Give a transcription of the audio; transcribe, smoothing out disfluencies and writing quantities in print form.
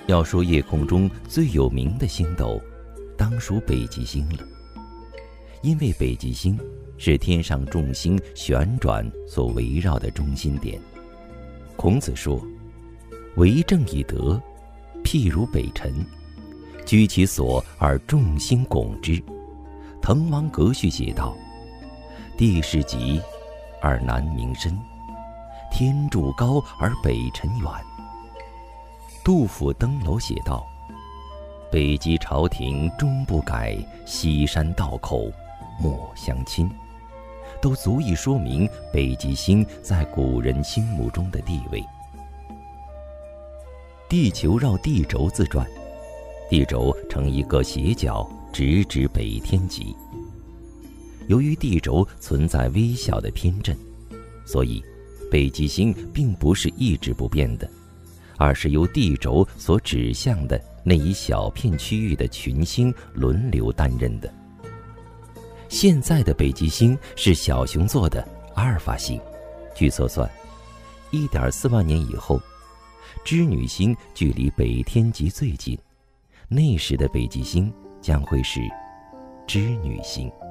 要说夜空中最有名的星斗，当属北极星了。因为北极星是天上众星旋转所围绕的中心点。孔子说：“为政以德，譬如北辰，居其所而众星拱之。”滕王阁序写道：“地势极而南溟深，天柱高而北辰远。”杜甫登楼写道：“北极朝廷终不改，西山道口莫相侵。”都足以说明北极星在古人心目中的地位。地球绕地轴自转，地轴呈一个斜角，直指北天极。由于地轴存在微小的偏振，所以北极星并不是一直不变的，而是由地轴所指向的那一小片区域的群星轮流担任的。现在的北极星是小熊座的阿尔法星，据测算，1.4万年以后，织女星距离北天极最近，那时的北极星将会是织女星。